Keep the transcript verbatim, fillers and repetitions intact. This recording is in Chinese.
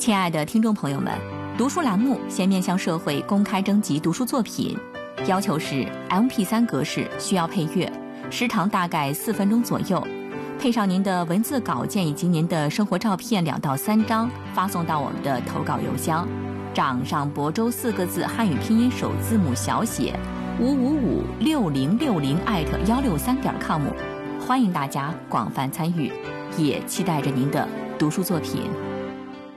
亲爱的听众朋友们，读书栏目现面向社会公开征集读书作品，要求是 M P 三 格式，需要配乐，时长大概四分钟左右，配上您的文字稿件以及您的生活照片两到三张，发送到我们的投稿邮箱掌上亳州四个字汉语拼音首字母小写五五五六零六零艾特幺六三点 com， 欢迎大家广泛参与，也期待着您的读书作品。